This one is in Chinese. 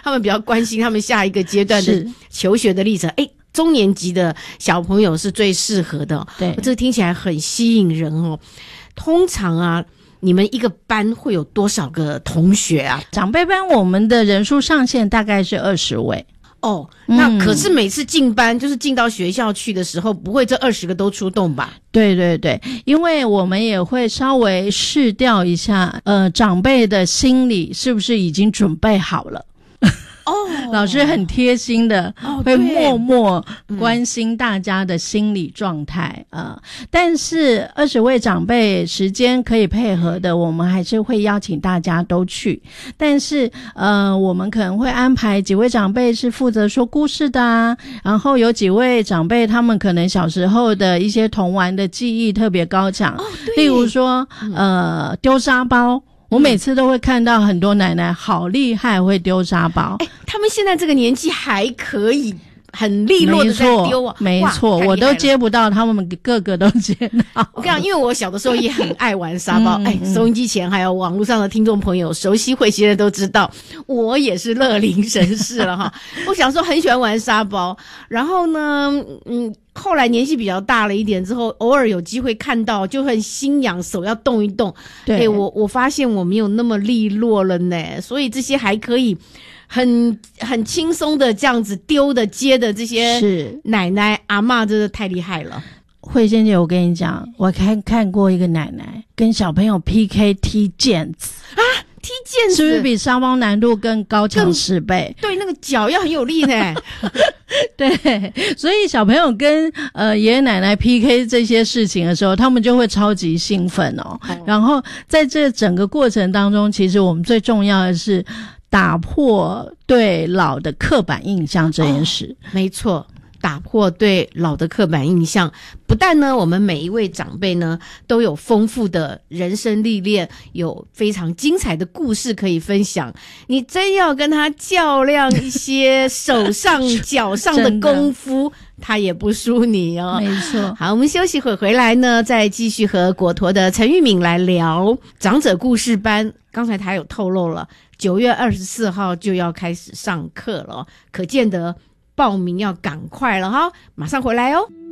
他们比较关心他们下一个阶段的求学的历程。中年级的小朋友是最适合的。 对， 这听起来很吸引人哦。通常啊，你们一个班会有多少个同学啊？ 长辈班我们的人数上限大概是20位。 那可是每次进班，就是进到学校去的时候，不会这20个都出动吧？ 对对对，因为我们也会稍微试调一下，长辈的心理是不是已经准备好了。老师很贴心的会默默关心大家的心理状态但是20位长辈时间可以配合的，我们还是会邀请大家都去。但是我们可能会安排几位长辈是负责说故事的然后有几位长辈他们可能小时候的一些童玩的记忆特别高强例如说丢沙包。我每次都会看到很多奶奶好厉害，会丢沙包。 他们现在这个年纪还可以很利落的在丢啊， 没错，我都接不到，他们个个都接到。 我跟你讲，因为我小的时候也很爱玩沙包，收音机前还有网络上的听众朋友，熟悉慧熙的都知道，我也是乐龄神士了哈。我小时候很喜欢玩沙包，然后呢，后来年纪比较大了一点之后，偶尔有机会看到，就很心痒，手要动一动。对，我发现我没有那么利落了呢，所以这些还可以很轻松的这样子丢的接的这些奶奶阿嬷，真的太厉害了。 慧仙姐，我跟你讲，我看过一个奶奶跟小朋友 PK 踢毽子踢毽子是不是比沙包难度更高强10倍？ 对，那个脚要很有力呢。 对，所以小朋友跟爷爷奶奶 PK 这些事情的时候，他们就会超级兴奋然后在这整个过程当中，其实我们最重要的是打破对老的刻板印象这件事。 没错。打破对老的刻板印象，不但呢我们每一位长辈呢都有丰富的人生历练，有非常精彩的故事可以分享，你真要跟他较量一些手上脚上的功夫他也不输你哦。 没错。 好，我们休息会回来呢再继续和果陀的陈玉敏来聊长者故事班。刚才他有透露了9月24号就要开始上课了可见得报名要赶快了哈，马上回来哦。